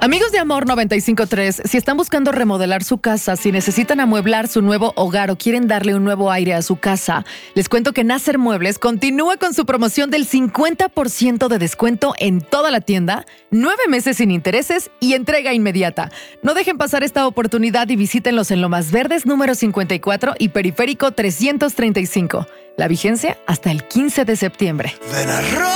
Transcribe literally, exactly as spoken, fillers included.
Amigos de Amor noventa y cinco punto tres, si están buscando remodelar su casa, si necesitan amueblar su nuevo hogar o quieren darle un nuevo aire a su casa, les cuento que Nasser Muebles continúa con su promoción del cincuenta por ciento de descuento en toda la tienda, nueve meses sin intereses y entrega inmediata. No dejen pasar esta oportunidad y visítenlos en Lomas Verdes número cincuenta y cuatro y Periférico trescientos treinta y cinco. La vigencia hasta el quince de septiembre.